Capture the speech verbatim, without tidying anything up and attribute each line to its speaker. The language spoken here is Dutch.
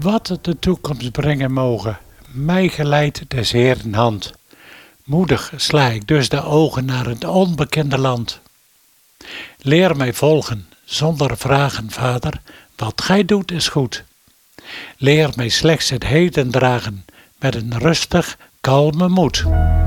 Speaker 1: Wat de toekomst brengen mogen, mij geleidt des Heeren hand. Moedig sla ik dus de ogen naar het onbekende land. Leer mij volgen, zonder vragen, Vader, wat gij doet is goed. Leer mij slechts het heden dragen, met een rustig, kalme moed.